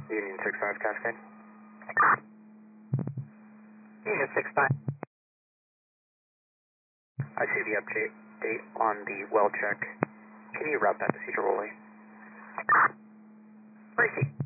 Union 65 Cascade. Union 65. I see the update date on the well check. Can you route that to Cedar Woolley? Receipt.